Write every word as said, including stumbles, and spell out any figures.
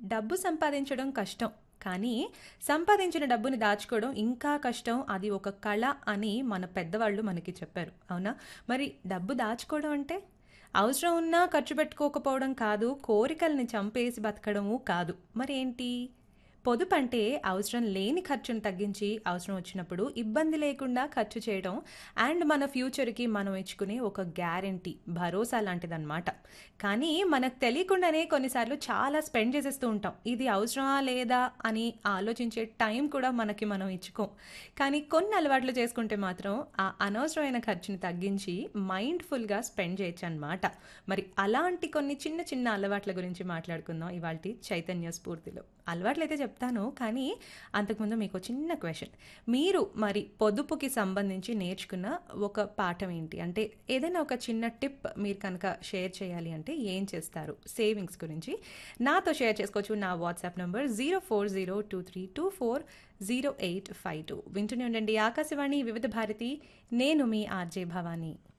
డబ్బు సంపాదించడం కష్టం. కానీ సంపాదించిన డబ్బుని దాచుకోవడం ఇంకా కష్టం. అది ఒక కళ అని మన పెద్దవాళ్ళు మనకి చెప్పారు. అవునా? మరి డబ్బు దాచుకోవడం అంటే అవసరం ఉన్నా ఖర్చు పెట్టుకోకపోవడం కాదు. కోరికల్ని చంపేసి బతకడము కాదు. మరేంటి? పొదుపు అంటే అవసరం లేని ఖర్చును తగ్గించి అవసరం వచ్చినప్పుడు ఇబ్బంది లేకుండా ఖర్చు చేయడం అండ్ మన ఫ్యూచర్కి మనం ఇచ్చుకునే ఒక గ్యారంటీ భరోసా లాంటిదన్నమాట. కానీ మనకు తెలియకుండానే కొన్నిసార్లు చాలా స్పెండ్ చేసేస్తూ ఉంటాం. ఇది అవసరమా లేదా అని ఆలోచించే టైం కూడా మనకి మనం ఇచ్చుకోం. కానీ కొన్ని అలవాట్లు చేసుకుంటే మాత్రం ఆ అనవసరమైన ఖర్చుని తగ్గించి మైండ్ఫుల్గా స్పెండ్ చేయొచ్చు అనమాట. మరి అలాంటి కొన్ని చిన్న చిన్న అలవాట్ల గురించి మాట్లాడుకుందాం ఇవాల్టి చైతన్య స్ఫూర్తిలో. అలవాట్లు అయితే చెప్తాను, కానీ అంతకుముందు మీకు చిన్న క్వశ్చన్. మీరు మరి పొదుపుకి సంబంధించి నేర్చుకున్న ఒక పాఠం ఏంటి? అంటే ఏదైనా ఒక చిన్న టిప్ మీరు కనుక షేర్ చేయాలి అంటే ఏం చేస్తారు సేవింగ్స్ గురించి? నాతో షేర్ చేసుకోవచ్చు. నా WhatsApp number zero four zero two three two four zero eight five two. వింటూనే ఉండండి ఆకాశవాణి వివిధ భారతి. నేను మీ ఆర్జే భవానీ.